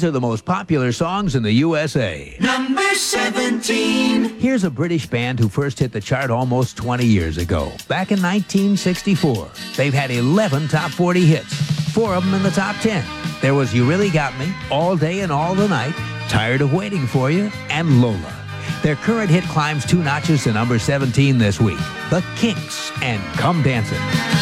These are the most popular songs in the USA. Number 17. Here's a British band who first hit the chart almost 20 years ago, back in 1964. They've had 11 top 40 hits, 4 of them in the top 10. There was You Really Got Me, All Day and All the Night, Tired of Waiting for You, and Lola. Their current hit climbs 2 notches to number 17 this week. The Kinks and Come Dancin'.